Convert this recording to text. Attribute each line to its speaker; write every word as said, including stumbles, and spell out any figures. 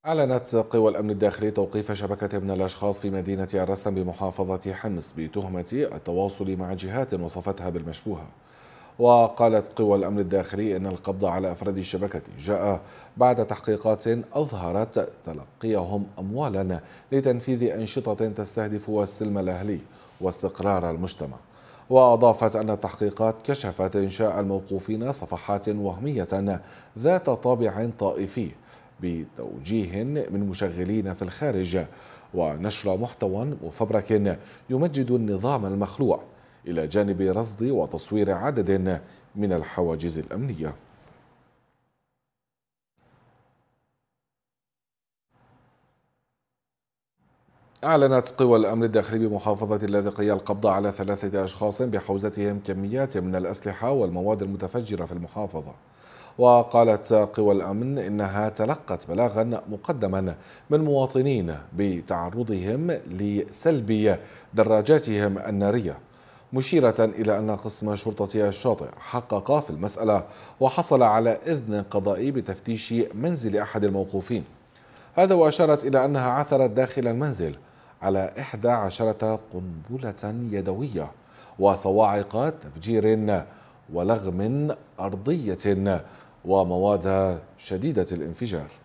Speaker 1: أعلنت قوى الأمن الداخلي توقيف شبكة من الأشخاص في مدينة الرستم بمحافظة حمص بتهمة التواصل مع جهات وصفتها بالمشبوهة. وقالت قوى الأمن الداخلي أن القبض على أفراد الشبكة جاء بعد تحقيقات أظهرت تلقيهم أموالا لتنفيذ أنشطة تستهدف السلم الأهلي واستقرار المجتمع. وأضافت أن التحقيقات كشفت إنشاء الموقوفين صفحات وهمية ذات طابع طائفي بتوجيه من مشغلين في الخارج، ونشر محتوى مفبرك يمجد النظام المخلوع، إلى جانب رصد وتصوير عدد من الحواجز الأمنية. أعلنت قوى الأمن الداخلي بمحافظة اللاذقية القبض على ثلاثة أشخاص بحوزتهم كميات من الأسلحة والمواد المتفجرة في المحافظة. وقالت قوى الأمن إنها تلقت بلاغا مقدما من مواطنين بتعرضهم لسلب دراجاتهم النارية، مشيرة إلى أن قسم شرطة الشاطئ حقق في المسألة وحصل على إذن قضائي بتفتيش منزل أحد الموقوفين. هذا وأشارت إلى أنها عثرت داخل المنزل على إحدى عشرة قنبلة يدوية وصواعق تفجير ولغم أرضية ومواد شديدة الانفجار.